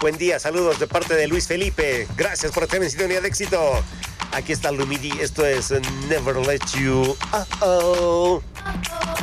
Buen día, saludos de parte de Luis Felipe. Gracias por estar en sintonía de éxito. Aquí está Lumidi, esto es Never Let You. Oh, oh.